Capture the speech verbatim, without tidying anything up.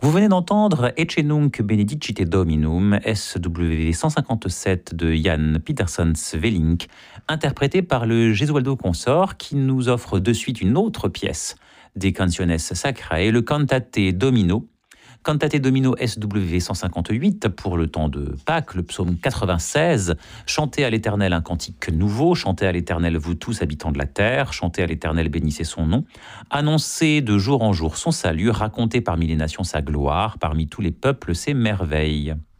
Vous venez d'entendre Ecce nunc benedicite Dominum, S W cent cinquante-sept de Jan Peterson Svelink, interprété par le Gesualdo Consort, qui nous offre de suite une autre pièce des Canciones Sacrae, le Cantate Domino. Cantate Domino S W cent cinquante-huit, pour le temps de Pâques, le psaume quatre-vingt-seize, chantez à l'Éternel un cantique nouveau, chantez à l'Éternel vous tous habitants de la terre, chantez à l'Éternel bénissez son nom, annoncez de jour en jour son salut, racontez parmi les nations sa gloire, parmi tous les peuples ses merveilles.